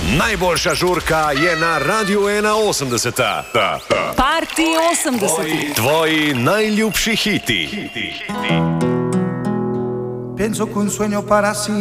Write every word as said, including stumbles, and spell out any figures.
Najboljša žurka je na Radiu ena osemdeset. Ta, ta. Party osemdeset. Tvoji najljubši hiti. Penso che un sogno para